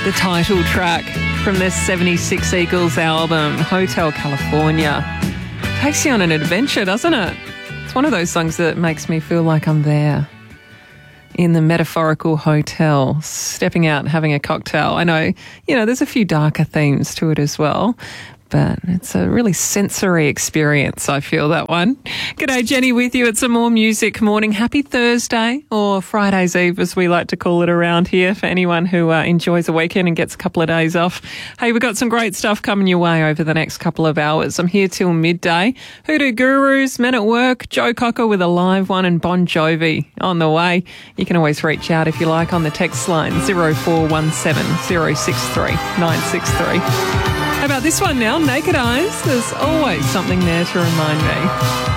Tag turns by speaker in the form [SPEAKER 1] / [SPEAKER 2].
[SPEAKER 1] The title track from their 76 Eagles album, Hotel California. Takes you on an adventure, doesn't it? It's one of those songs that makes me feel like I'm there in the metaphorical hotel, stepping out, having a cocktail. I know, there's a few darker themes to it as well, but it's a really sensory experience, I feel, that one. G'day, Jenny with you at Some More Music Morning. Happy Thursday, or Friday's Eve as we like to call it around here, for anyone who enjoys a weekend and gets a couple of days off. Hey, we've got some great stuff coming your way over the next couple of hours. I'm here till midday. Hoodoo Gurus, Men at Work, Joe Cocker with a live one, and Bon Jovi on the way. You can always reach out if you like on the text line 0417 063 963. How about this one now? Naked Eyes. There's always something there to remind me.